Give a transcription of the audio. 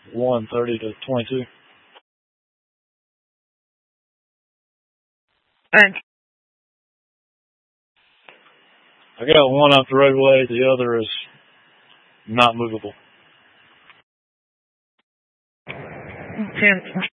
1, 30 to 22. Thanks. I got one up the roadway. The other is not movable. 10.